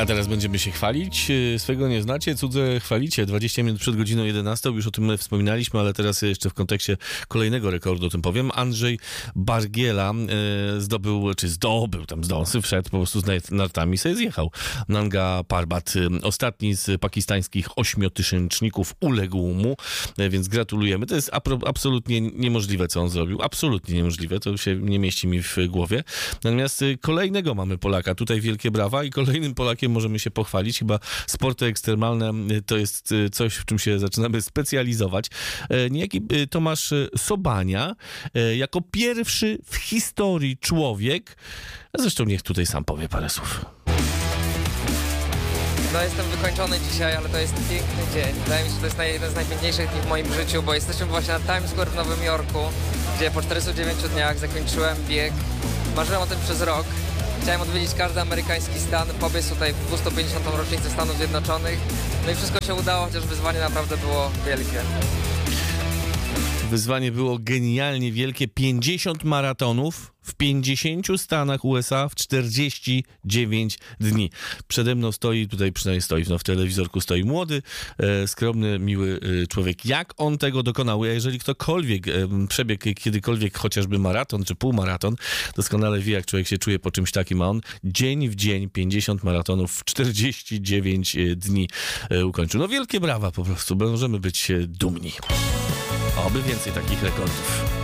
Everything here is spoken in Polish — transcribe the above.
A teraz będziemy się chwalić. Swego nie znacie, cudze chwalicie. 20 minut przed godziną 11, już o tym wspominaliśmy, ale teraz jeszcze w kontekście kolejnego rekordu o tym powiem. Andrzej Bargiela wszedł po prostu z nartami, sobie zjechał. Nanga Parbat, ostatni z pakistańskich 8-tysięczników uległ mu, więc gratulujemy. To jest absolutnie niemożliwe, co on zrobił. Absolutnie niemożliwe, to się nie mieści mi w głowie. Natomiast kolejnego mamy Polaka, tutaj wielkie brawa i kolejnym Polakiem możemy się pochwalić. Chyba sporty ekstremalne to jest coś, w czym się zaczynamy specjalizować. Niejaki Tomasz Sobania jako pierwszy w historii człowiek, a zresztą niech tutaj sam powie parę słów. No jestem wykończony dzisiaj, ale to jest piękny dzień. Wydaje mi się, że to jest jeden z najpiękniejszych dni w moim życiu, bo jesteśmy właśnie na Times Square w Nowym Jorku, gdzie po 49 dniach zakończyłem bieg. Marzyłem o tym przez rok. Chciałem odwiedzić każdy amerykański stan, pobiec tutaj w 250. rocznicę Stanów Zjednoczonych. No i wszystko się udało, chociaż wyzwanie naprawdę było wielkie. Wyzwanie było genialnie wielkie. 50 maratonów w 50 stanach USA w 49 dni. Przede mną stoi, tutaj przynajmniej stoi, w telewizorku stoi młody, skromny, miły człowiek. Jak on tego dokonał? Jeżeli ktokolwiek przebiegł kiedykolwiek chociażby maraton czy półmaraton, doskonale wie, jak człowiek się czuje po czymś takim, a on dzień w dzień 50 maratonów w 49 dni ukończył. No wielkie brawa po prostu, możemy być dumni. Oby więcej takich rekordów.